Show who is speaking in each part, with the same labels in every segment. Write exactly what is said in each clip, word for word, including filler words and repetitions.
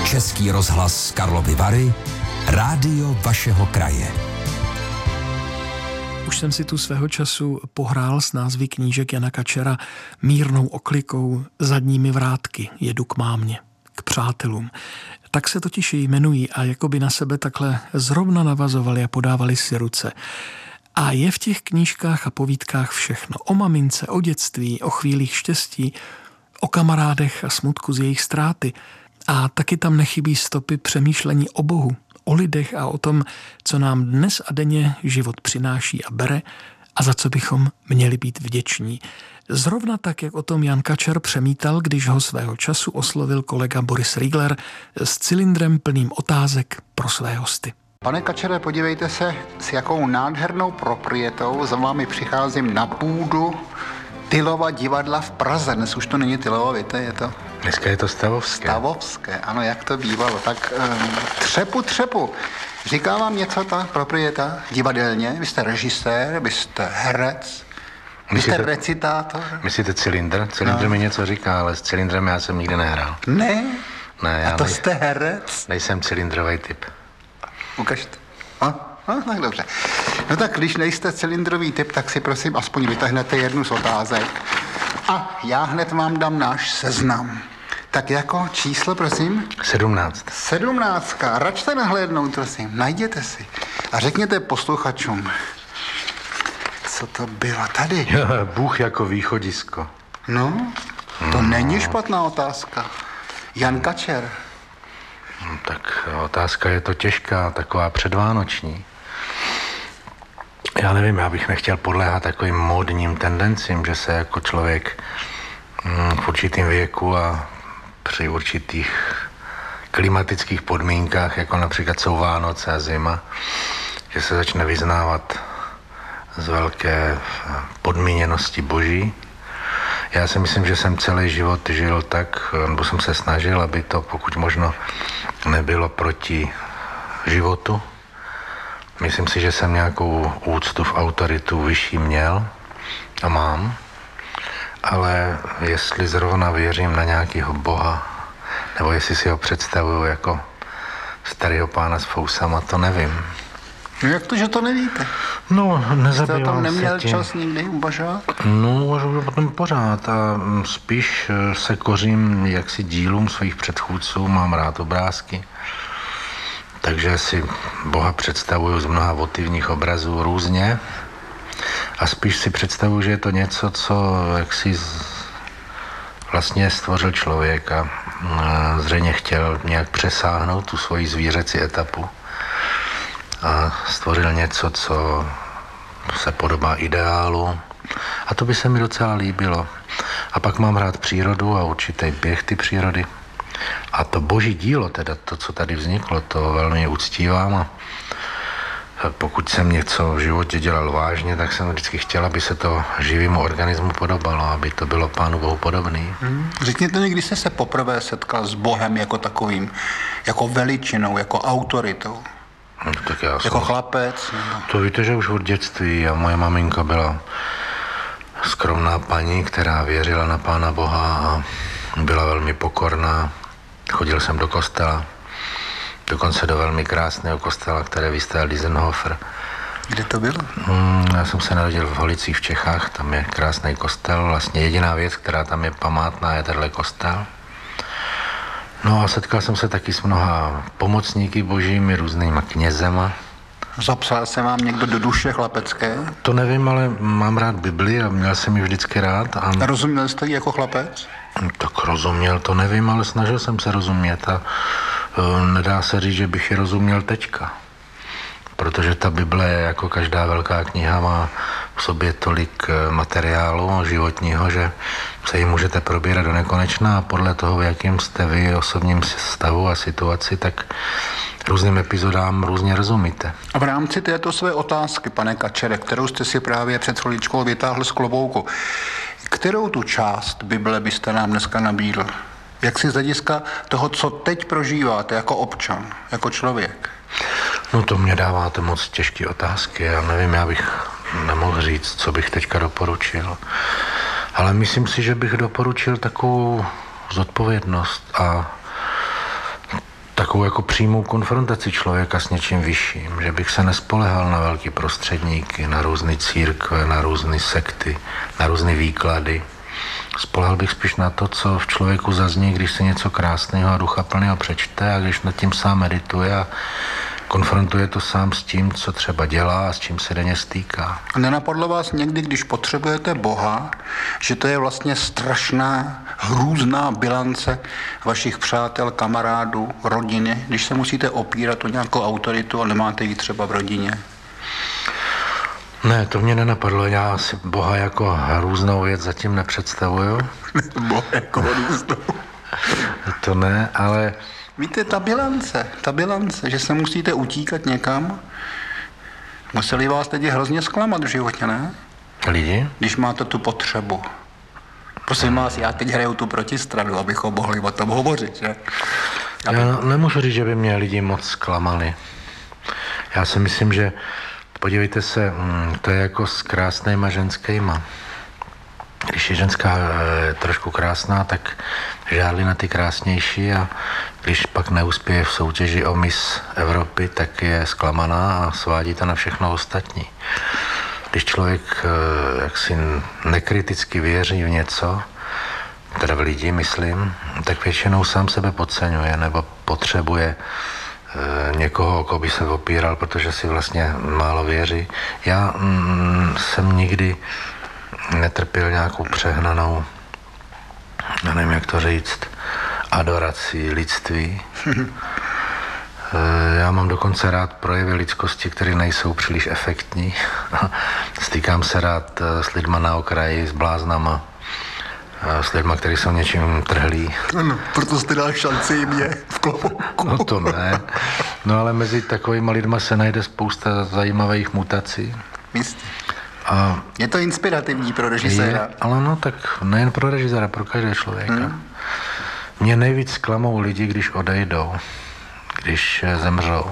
Speaker 1: Český rozhlas Karlovy Vary, rádio vašeho kraje.
Speaker 2: Už jsem si tu svého času pohrál s názvy knížek Jana Kačera mírnou oklikou Zadními vrátky jedu k mámě, k přátelům. Tak se totiž jmenují a jakoby na sebe takhle zrovna navazovali a podávali si ruce. A je v těch knížkách a povídkách všechno. O mamince, o dětství, o chvílích štěstí, o kamarádech a smutku z jejich ztráty. A taky tam nechybí stopy přemýšlení o Bohu, o lidech a o tom, co nám dnes a denně život přináší a bere a za co bychom měli být vděční. Zrovna tak, jak o tom Jan Kačer přemítal, když ho svého času oslovil kolega Boris Riegler s cylindrem plným otázek pro své hosty.
Speaker 3: Pane Kačere, podívejte se, s jakou nádhernou proprietou za vámi přicházím na půdu Tylova divadla v Praze. Dnes už to není Tylovo, víte, je to...
Speaker 4: Dneska je to Stavovské.
Speaker 3: Stavovské, ano, jak to bývalo. Tak um, třepu, třepu. Říká vám něco ta proprieta divadelně? Vy jste režisér, vy jste herec, vy
Speaker 4: myslíte,
Speaker 3: jste recitátor. Myslíte
Speaker 4: cylindr? Cylindr no. mi něco říká, ale s cylindrem já jsem nikdy nehrál.
Speaker 3: Ne?
Speaker 4: Ne, já
Speaker 3: A to
Speaker 4: nej...
Speaker 3: jste herec?
Speaker 4: Nejsem cylindrový typ.
Speaker 3: Ukažte. A? No, tak dobře. No tak, když nejste cylindrový typ, tak si prosím aspoň vytáhnete jednu z otázek. A já hned vám dám náš seznam. Tak jako číslo, prosím?
Speaker 4: Sedmnáct.
Speaker 3: Sedmnáctka. Račte nahlédnout, prosím. Najděte si. A řekněte posluchačům, co to bylo tady.
Speaker 4: Bůh jako východisko.
Speaker 3: No, to
Speaker 4: no.
Speaker 3: není špatná otázka. Jan Kačer.
Speaker 4: No, tak otázka je to těžká, taková předvánoční. Já nevím, já bych nechtěl podléhat takovým módním tendencím, že se jako člověk v určitém věku a při určitých klimatických podmínkách, jako například jsou Vánoce a zima, že se začne vyznávat z velké podmíněnosti boží. Já si myslím, že jsem celý život žil tak, nebo jsem se snažil, aby to pokud možno nebylo proti životu. Myslím si, že jsem nějakou úctu v autoritu vyšší měl a mám, ale jestli zrovna věřím na nějakého boha, nebo jestli si ho představuju jako starého pána s fousama, to nevím.
Speaker 3: No jak to, že to nevíte?
Speaker 4: No, nezabývám se tím.
Speaker 3: Jste tam neměl čas nikdy uvažovat?
Speaker 4: No, uvažuji o tom pořád a spíš se kořím jaksi dílům svých předchůdců, mám rád obrázky. Takže si Boha představuju z mnoha votivních obrazů různě a spíš si představuju, že je to něco, co jaksi vlastně stvořil člověk a zřejmě chtěl nějak přesáhnout tu svoji zvířecí etapu a stvořil něco, co se podobá ideálu a to by se mi docela líbilo. A pak mám rád přírodu a určitý běh ty přírody. A to boží dílo, teda to, co tady vzniklo, to velmi uctívám a pokud jsem něco v životě dělal vážně, tak jsem vždycky chtěl, aby se to živému organismu podobalo, aby to bylo Pánu Bohu podobný.
Speaker 3: Hmm. Řekněte mi, kdy jste se poprvé setkal s Bohem jako takovým, jako veličinou, jako autoritou?
Speaker 4: No, tak já
Speaker 3: jako
Speaker 4: jsem...
Speaker 3: chlapec? Nebo...
Speaker 4: To víte, že už od dětství a moje maminka byla skromná paní, která věřila na Pána Boha a byla velmi pokorná. Chodil jsem do kostela, dokonce do velmi krásného kostela, které vystavěl Diesenhofer.
Speaker 3: Kde to bylo?
Speaker 4: Hmm, já jsem se narodil v Holicích v Čechách, tam je krásný kostel. Vlastně jediná věc, která tam je památná, je tenhle kostel. No a setkal jsem se taky s mnoha pomocníky božími, různýma knězema.
Speaker 3: Zapsal se vám někdo do duše chlapecké?
Speaker 4: To nevím, ale mám rád Bibli a měl jsem ji vždycky rád. A...
Speaker 3: a rozuměl jste ji jako chlapec?
Speaker 4: Tak rozuměl, to nevím, ale snažil jsem se rozumět a uh, nedá se říct, že bych ji rozuměl teďka. Protože ta Bible, jako každá velká kniha, má v sobě tolik materiálu životního, že se ji můžete probírat do nekonečna a podle toho, v jakým jste vy osobním stavu a situaci, tak různým epizodám různě rozumíte.
Speaker 3: A v rámci této své otázky, pane Kačere, kterou jste si právě před chviličkou vytáhl z klobouku, kterou tu část Bible byste nám dneska nabídl? Jak si z hlediska toho, co teď prožíváte jako občan, jako člověk?
Speaker 4: No to mě dáváte moc těžké otázky. Já nevím, já bych nemohl říct, co bych teďka doporučil. Ale myslím si, že bych doporučil takovou zodpovědnost a takovou jako přímou konfrontaci člověka s něčím vyšším, že bych se nespolehal na velký prostředníky, na různé církve, na různé sekty, na různé výklady. Spolehal bych spíš na to, co v člověku zazní, když se něco krásného a duchaplného přečte a když nad tím sám medituje a konfrontuje to sám s tím, co třeba dělá a s čím se denně stýká.
Speaker 3: A nenapadlo vás někdy, když potřebujete Boha, že to je vlastně strašná, hrůzná bilance vašich přátel, kamarádů, rodiny, když se musíte opírat o nějakou autoritu a nemáte ji třeba v rodině?
Speaker 4: Ne, to mě nenapadlo. Já si Boha jako hrůznou věc zatím nepředstavuju.
Speaker 3: Boha jako hrůznou.
Speaker 4: To ne, ale...
Speaker 3: Víte, ta bilance, ta bilance, že se musíte utíkat někam, museli vás teď hrozně zklamat v životě, ne?
Speaker 4: Lidi?
Speaker 3: Když máte tu potřebu. Prosím vás, já teď hraju tu protistranu, abychom mohli o tom hovořit, že? Aby...
Speaker 4: Já nemůžu říct, že by mě lidi moc zklamali. Já si myslím, že podívejte se, to je jako s krásnýma ženskýma. Když je ženská e, trošku krásná, tak žádli na ty krásnější a když pak neuspěje v soutěži o Miss Evropy, tak je zklamaná a svádí to na všechno ostatní. Když člověk e, jaksi nekriticky věří v něco, teda v lidi, myslím, tak většinou sám sebe podceňuje nebo potřebuje e, někoho, o koho by se opíral, protože si vlastně málo věří. Já mm, jsem nikdy netrpěl nějakou přehnanou, já nevím, jak to říct, adoraci lidství. Já mám dokonce rád projevy lidskosti, které nejsou příliš efektní. Stýkám se rád s lidma na okraji, s bláznama, s lidma, kteří jsou něčím trhlí.
Speaker 3: Ano, proto jste dal šanci jim je v klobouku.
Speaker 4: No to ne. No ale mezi takovýma lidma se najde spousta zajímavých mutací.
Speaker 3: Jistě.
Speaker 4: A
Speaker 3: je to inspirativní pro režiséra.
Speaker 4: Je, ale no tak nejen pro režiséra, pro každého člověka. Hmm. Mě nejvíc zklamou lidi, když odejdou, když zemřou.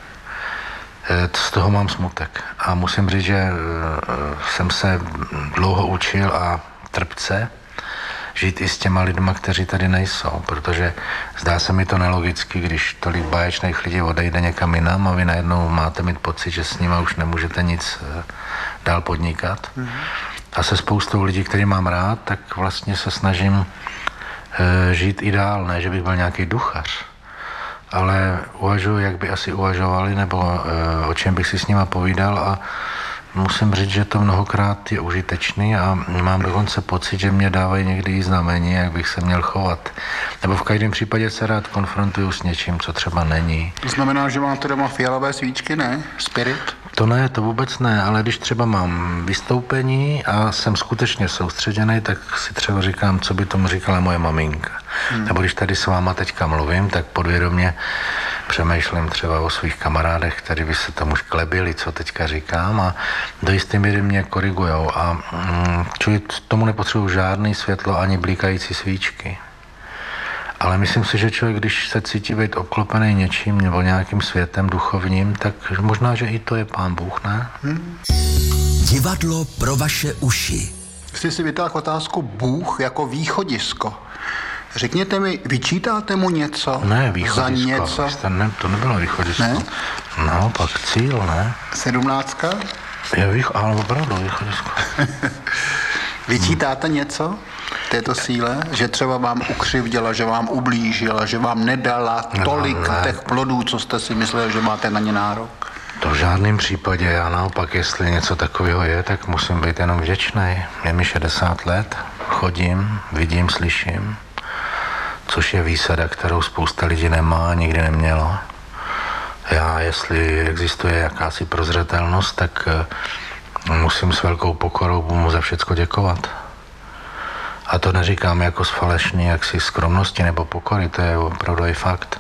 Speaker 4: Z toho mám smutek. A musím říct, že jsem se dlouho učil a trpce žít i s těma lidma, kteří tady nejsou, protože zdá se mi to nelogicky, když tolik báječných lidí odejde někam jinam a vy najednou máte mít pocit, že s nima už nemůžete nic dál podnikat. Mm. A se spoustou lidí, který mám rád, tak vlastně se snažím e, žít i dál, ne, že bych byl nějaký duchař, ale uvažuji, jak by asi uvažovali, nebo e, o čem bych si s nima povídal a musím říct, že to mnohokrát je užitečný a mám dokonce pocit, že mě dávají někdy i znamení, jak bych se měl chovat. Nebo v každém případě se rád konfrontuju s něčím, co třeba není.
Speaker 3: To znamená, že máte doma fialové svíčky, ne? Spirit?
Speaker 4: To ne, to vůbec ne, ale když třeba mám vystoupení a jsem skutečně soustředěný, tak si třeba říkám, co by tomu říkala moje maminka. Hmm. Nebo když tady s váma teďka mluvím, tak podvědomě přemýšlím třeba o svých kamarádech, kteří by se tomu šklebili, co teďka říkám a do jisté míry mě korigujou a mm, čuji, tomu nepotřebuji žádný světlo ani blikající svíčky. Ale myslím si, že člověk, když se cítí být obklopený něčím nebo nějakým světem duchovním, tak možná, že i to je Pán Bůh, ne? Hmm.
Speaker 1: Divadlo pro vaše uši.
Speaker 3: Jste si vytáhl otázku Bůh jako východisko. Řekněte mi, vyčítáte mu něco?
Speaker 4: Ne, východisko.
Speaker 3: Za něco?
Speaker 4: Ne, to nebylo východisko.
Speaker 3: Ne?
Speaker 4: No, pak cíl, ne?
Speaker 3: Sedmnáctka?
Speaker 4: Je vých, ale opravdu východisko.
Speaker 3: Vyčítáte něco této síle? Že třeba vám ukřivděla, že vám ublížila, že vám nedala tolik no, ne. těch plodů, co jste si mysleli, že máte na ně nárok?
Speaker 4: To v žádném případě. Já naopak, jestli něco takového je, tak musím být jenom vděčný. Je mi šedesát let, chodím, vidím, slyším, což je výsada, kterou spousta lidí nemá a nikdy nemělo. Já, jestli existuje jakási prozřetelnost, tak musím s velkou pokorou mu za všecko děkovat. A to neříkám jako z falešný jaksi skromnosti nebo pokory, to je opravdu i fakt.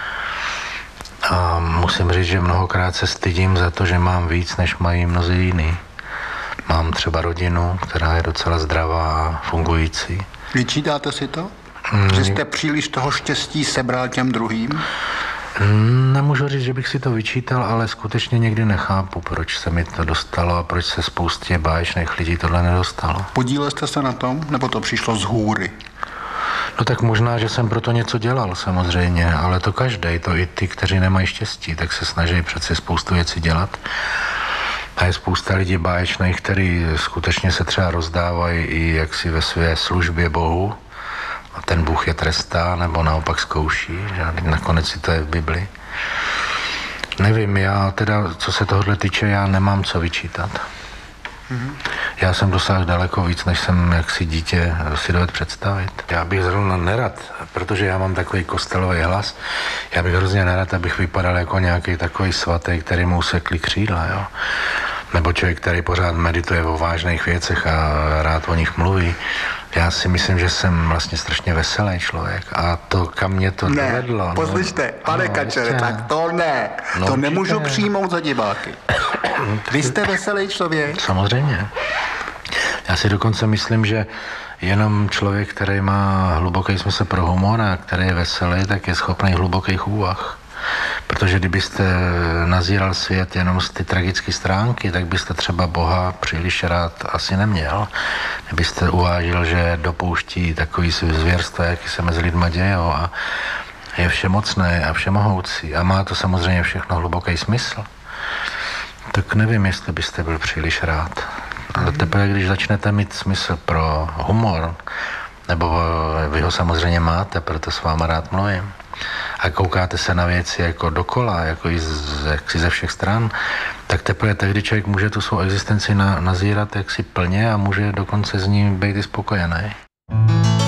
Speaker 4: A musím říct, že mnohokrát se stydím za to, že mám víc, než mají mnozí jiní. Mám třeba rodinu, která je docela zdravá a fungující.
Speaker 3: Vyčítáte si to? Mm. Že jste příliš toho štěstí sebral těm druhým?
Speaker 4: Nemůžu říct, že bych si to vyčítal, ale skutečně někdy nechápu, proč se mi to dostalo a proč se spoustě báječných lidí tohle nedostalo.
Speaker 3: Podílel jste se na tom, nebo to přišlo z hůry?
Speaker 4: No tak možná, že jsem proto něco dělal samozřejmě, ale to každej, to i ty, kteří nemají štěstí, tak se snaží přece spoustu věcí dělat. A je spousta lidí báječných, kteří skutečně se třeba rozdávají i jaksi ve své službě Bohu. A ten Bůh je trestá, nebo naopak zkouší, že nakonec si to je v Bibli. Nevím, já teda, co se tohohle týče, já nemám co vyčítat. Mm-hmm. Já jsem dosáhl daleko víc, než jsem jaksi dítě si dovedl představit. Já bych zrovna nerad, protože já mám takový kostelový hlas, já bych hrozně nerad, abych vypadal jako nějaký takový svatý, který mu usekli křídla, jo. Nebo člověk, který pořád medituje o vážných věcech a rád o nich mluví. Já si myslím, že jsem vlastně strašně veselý člověk a to, kam mě to
Speaker 3: ne,
Speaker 4: dovedlo.
Speaker 3: Poslyšte,
Speaker 4: no,
Speaker 3: pane
Speaker 4: no,
Speaker 3: Kačere,
Speaker 4: jistě.
Speaker 3: tak to ne.
Speaker 4: No,
Speaker 3: to nemůžu
Speaker 4: určitě.
Speaker 3: přijmout za diváky. Vy jste veselý člověk?
Speaker 4: Samozřejmě. Já si dokonce myslím, že jenom člověk, který má hluboký smysl pro humor a který je veselý, tak je schopný hlubokých úvah. Protože kdybyste nazíral svět jenom z ty tragické stránky, tak byste třeba Boha příliš rád asi neměl. Kdybyste uvážil, že dopouští takový zvěrstva, jaký se mezi lidma dějou a je všemocný a všemohoucí a má to samozřejmě všechno hluboký smysl, tak nevím, jestli byste byl příliš rád. Ale teprve, když začnete mít smysl pro humor, nebo vy ho samozřejmě máte, proto s váma rád mluvím, a koukáte se na věci jako dokola, jako i z, jaksi ze všech stran, tak teprve tehdy člověk může tu svou existenci na, nazírat jaksi plně a může dokonce z ní být i spokojený.